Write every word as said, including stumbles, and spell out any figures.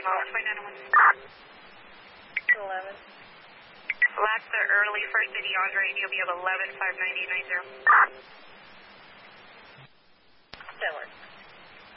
eleven. Last the early First City on radio, we have eleven five ninety nine zero.